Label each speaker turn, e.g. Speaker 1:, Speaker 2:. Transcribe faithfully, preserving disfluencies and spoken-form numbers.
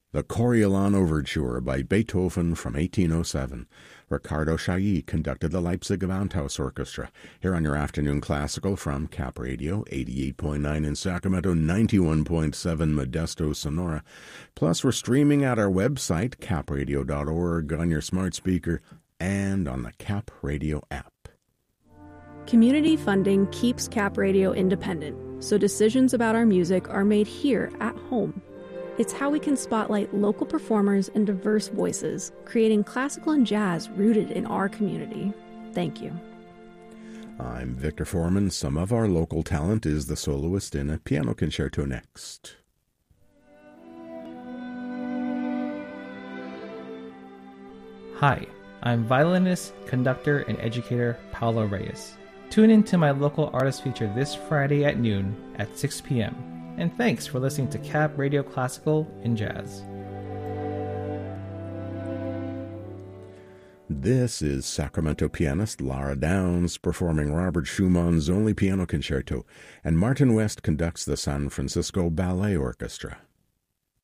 Speaker 1: The Coriolan Overture by Beethoven from eighteen oh seven. Ricardo Chailly conducted the Leipzig Gewandhaus Orchestra. Here on your afternoon classical from Cap Radio, eighty-eight point nine in Sacramento, ninety-one point seven Modesto, Sonora. Plus, we're streaming at our website, cap radio dot org, on your smart speaker, and on the Cap Radio app.
Speaker 2: Community funding keeps Cap Radio independent, so decisions about our music are made here at home. It's how we can spotlight local performers and diverse voices, creating classical and jazz rooted in our community. Thank you.
Speaker 1: I'm Victor Foreman. Some of our local talent is the soloist in a piano concerto next.
Speaker 3: Hi, I'm violinist, conductor, and educator Paulo Reyes. Tune in to my local artist feature this Friday at noon at six p.m. And thanks for listening to Cap Radio Classical and Jazz.
Speaker 1: This is Sacramento pianist Lara Downs performing Robert Schumann's only piano concerto, and Martin West conducts the San Francisco Ballet Orchestra.